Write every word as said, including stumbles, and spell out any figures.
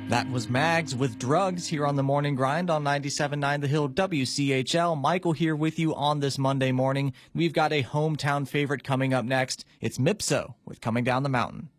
That was Mags with Drugs here on the Morning Grind on ninety-seven point nine The Hill W C H L. Michael here with you on this Monday morning. We've got a hometown favorite coming up next. It's Mipso with Coming Down the Mountain.